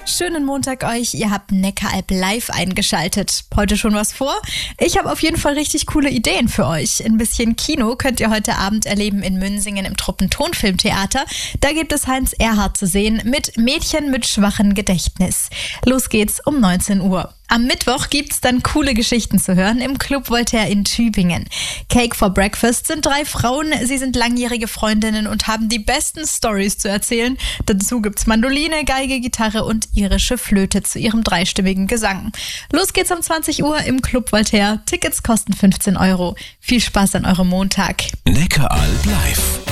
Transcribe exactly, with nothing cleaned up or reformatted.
Schönen Montag euch, ihr habt Neckaralb live eingeschaltet. Heute schon was vor? Ich habe auf jeden Fall richtig coole Ideen für euch. Ein bisschen Kino könnt ihr heute Abend erleben in Münsingen im Truppen-Tonfilmtheater. Da gibt es Heinz Erhardt zu sehen mit Mädchen mit schwachem Gedächtnis. Los geht's um neunzehn Uhr. Am Mittwoch gibt's dann coole Geschichten zu hören im Club Voltaire in Tübingen. Cake for Breakfast sind drei Frauen, sie sind langjährige Freundinnen und haben die besten Stories zu erzählen. Dazu gibt's Mandoline, Geige, Gitarre und irische Flöte zu ihrem dreistimmigen Gesang. Los geht's um zwanzig Uhr im Club Voltaire. Tickets kosten fünfzehn Euro. Viel Spaß an eurem Montag. Neckaralb live.